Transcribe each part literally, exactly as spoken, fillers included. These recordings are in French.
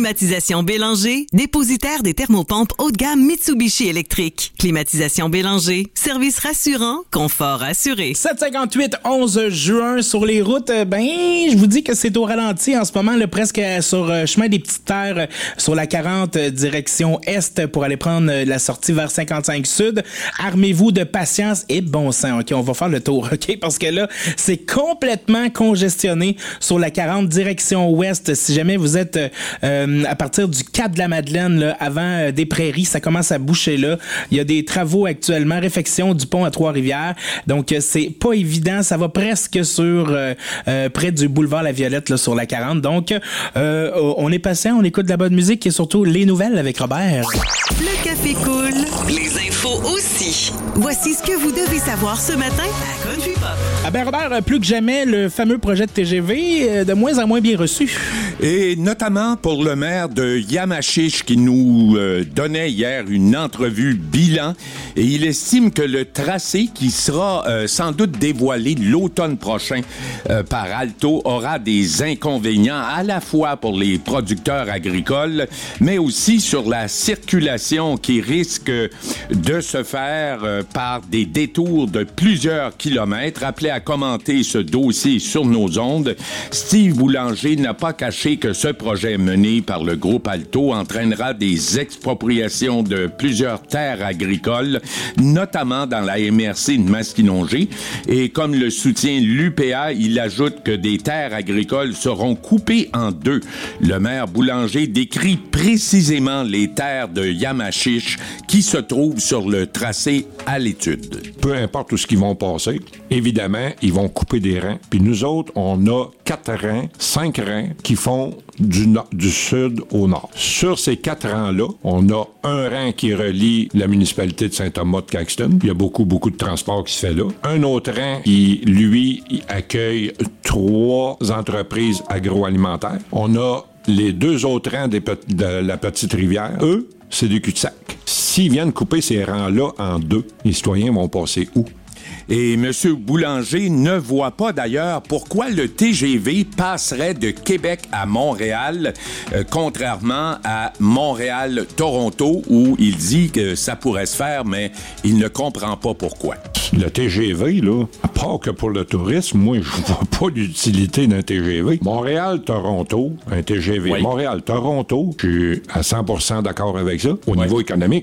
Climatisation Bélanger, dépositaire des thermopompes haut de gamme Mitsubishi électrique. Climatisation Bélanger, service rassurant, confort assuré. sept cinquante-huit, onze juin, sur les routes, ben, je vous dis que c'est au ralenti en ce moment, là, presque sur euh, chemin des Petites Terres, euh, sur la quarante, euh, direction Est, pour aller prendre euh, la sortie vers cinquante-cinq Sud. Armez-vous de patience et bon sens, OK? On va faire le tour, OK? Parce que là, c'est complètement congestionné sur la quarante, direction Ouest. Si jamais vous êtes euh, euh, à partir du Cap de la Madeleine, là, avant euh, des Prairies, ça commence à boucher là. Il y a des travaux actuellement, réfection du pont à Trois-Rivières. Donc, euh, c'est pas évident. Ça va presque sur euh, euh, près du boulevard La Violette, là, sur la quarante. Donc, euh, on est patient, on écoute de la bonne musique et surtout les nouvelles avec Robert. Le café coule, les infos aussi. Voici ce que vous devez savoir ce matin à Country Pop. Ah ben Robert, plus que jamais, le fameux projet de T G V, euh, de moins en moins bien reçu. Et notamment pour le maire de Yamachiche qui nous euh, donnait hier une entrevue bilan. Et il estime que le tracé qui sera euh, sans doute dévoilé l'automne prochain euh, par Alto aura des inconvénients à la fois pour les producteurs agricoles, mais aussi sur la circulation qui risque de se faire euh, par des détours de plusieurs kilomètres. Appelé à commenter ce dossier sur nos ondes, Steve Boulanger n'a pas caché que ce projet mené par le groupe Alto entraînera des expropriations de plusieurs terres agricoles, notamment dans la M R C de Masquinongé. Et comme le soutient l'U P A, il ajoute que des terres agricoles seront coupées en deux. Le maire Boulanger décrit précisément les terres de Yamachiche qui se trouvent sur le tracé à l'étude. Peu importe où ce qu'ils vont passer, évidemment, ils vont couper des rangs. Puis nous autres, on a quatre rangs, cinq rangs qui font du, no- du sud au nord. Sur ces quatre rangs-là, on a un rang qui relie la municipalité de Saint-Thomas-de-Caxton. Il y a beaucoup, beaucoup de transport qui se fait là. Un autre rang qui, lui, accueille trois entreprises agroalimentaires. On a les deux autres rangs des pe- de la Petite Rivière. Eux, c'est du cul-de-sac. S'ils viennent couper ces rangs-là en deux, les citoyens vont passer où? Et M. Boulanger ne voit pas d'ailleurs pourquoi le T G V passerait de Québec à Montréal, euh, contrairement à Montréal-Toronto, où il dit que ça pourrait se faire, mais il ne comprend pas pourquoi. Le T G V, là, à part que pour le tourisme, moi, je vois pas l'utilité d'un T G V. Montréal-Toronto, un T G V. Oui. Montréal-Toronto, je suis à cent pour cent d'accord avec ça, au Oui. niveau économique.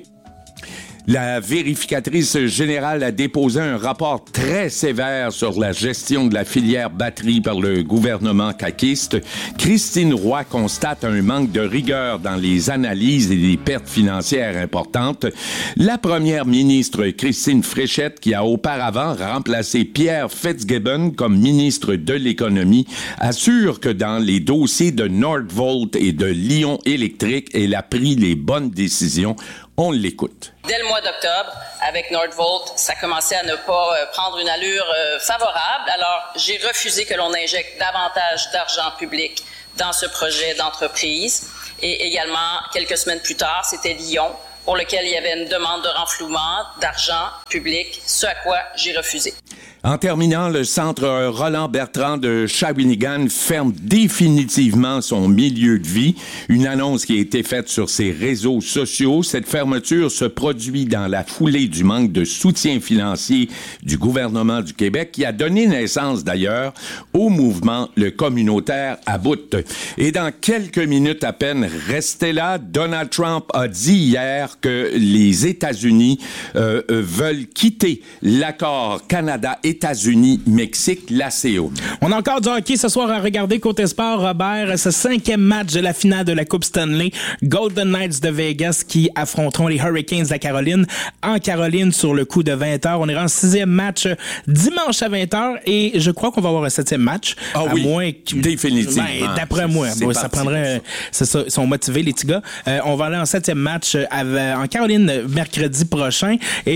La vérificatrice générale a déposé un rapport très sévère sur la gestion de la filière batterie par le gouvernement caquiste. Christine Roy constate un manque de rigueur dans les analyses et des pertes financières importantes. La première ministre Christine Fréchette, qui a auparavant remplacé Pierre Fitzgibbon comme ministre de l'Économie, assure que dans les dossiers de Nordvolt et de Lion Électrique, elle a pris les bonnes décisions. On l'écoute. Dès le mois d'octobre, avec Nordvolt, ça commençait à ne pas euh, prendre une allure euh, favorable. Alors, j'ai refusé que l'on injecte davantage d'argent public dans ce projet d'entreprise. Et également, quelques semaines plus tard, c'était Lyon, pour lequel il y avait une demande de renflouement d'argent public, ce à quoi j'ai refusé. En terminant, le centre Roland Bertrand de Shawinigan ferme définitivement son milieu de vie. Une annonce qui a été faite sur ses réseaux sociaux. Cette fermeture se produit dans la foulée du manque de soutien financier du gouvernement du Québec, qui a donné naissance d'ailleurs au mouvement Le Communautaire à bout. Et dans quelques minutes à peine, restez là, Donald Trump a dit hier que les États-Unis euh, euh, veulent quitter l'accord Canada-États-Unis États-Unis-Mexique, l'A C O. On a encore du hockey ce soir à regarder côté sport, Robert. Ce cinquième match de la finale de la Coupe Stanley. Golden Knights de Vegas qui affronteront les Hurricanes de la Caroline en Caroline sur le coup de vingt heures. On ira en sixième match dimanche à vingt heures et je crois qu'on va avoir un septième match. Ah à oui, moins que, définitivement. Ben, d'après moi, bon, ça prendrait... C'est ça, ils sont motivés, les petits gars. Euh, on va aller en septième match à, en Caroline mercredi prochain. Et euh, ben,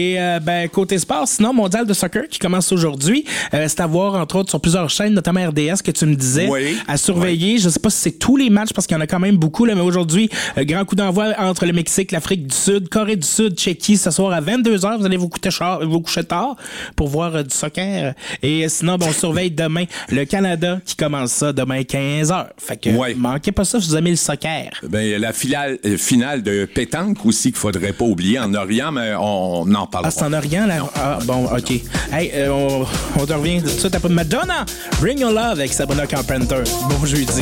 ben, côté sport, sinon, mondial de soccer qui commence aujourd'hui. Euh, c'est à voir, entre autres, sur plusieurs chaînes, notamment R D S, que tu me disais, oui. à surveiller. Oui. Je sais pas si c'est tous les matchs, parce qu'il y en a quand même beaucoup, là, mais aujourd'hui, euh, grand coup d'envoi entre le Mexique, l'Afrique du Sud, Corée du Sud, Tchéquie, ce soir à vingt-deux heures. Vous allez vous coucher, char, vous coucher tard pour voir euh, du soccer. Et euh, sinon, bon, on surveille demain le Canada qui commence ça demain quinze heures. Fait que, ouais. manquez pas ça si vous aimez le soccer. Ben, la finale, euh, finale de pétanque aussi qu'il faudrait pas oublier en Orient, mais on, on en parlera. Ah, c'est en Orient, là? Ah, bon, OK. Hey, euh, on, on te revient tout de suite après Madonna. Bring Your Love avec Sabrina Carpenter. Bon jeudi.